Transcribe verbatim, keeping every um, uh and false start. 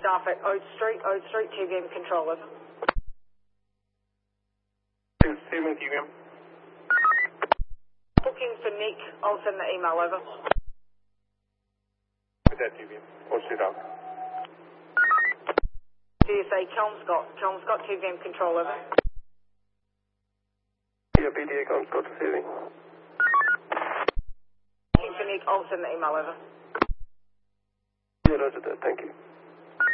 staff at Ode Street, Ode Street, T V M control, over. Stephen, T V M. Booking for Nick, I'll send the email over. With that T V M, or straight out. D S A, Kelmscott, Kelmscott, T V M control, over. Yeah, B D A Kelmscott receiving. Booking for Nick, I'll send the email over. Yeah, roger that, thank you.